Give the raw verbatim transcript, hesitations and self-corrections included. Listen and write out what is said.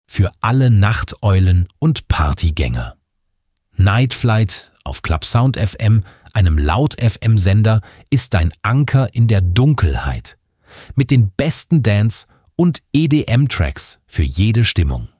für alle Nachteulen und Partygänger. Night Flight auf Club Sound F M, einem Laut-F M-Sender, ist dein Anker in der Dunkelheit. Mit den besten Dance- und E D M-Tracks für jede Stimmung.